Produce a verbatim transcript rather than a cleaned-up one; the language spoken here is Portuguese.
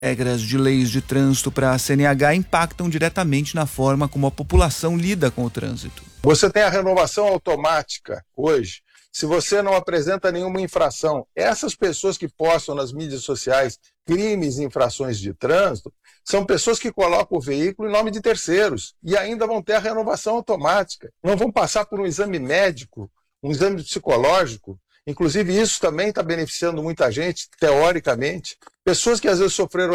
Regras de leis de trânsito para a C N H impactam diretamente na forma como a população lida com o trânsito. Você tem a renovação automática hoje. Se você não apresenta nenhuma infração, essas pessoas que postam nas mídias sociais crimes e infrações de trânsito, são pessoas que colocam o veículo em nome de terceiros e ainda vão ter a renovação automática. Não vão passar por um exame médico, um exame psicológico. Inclusive, isso também está beneficiando muita gente, teoricamente. Pessoas que às vezes sofreram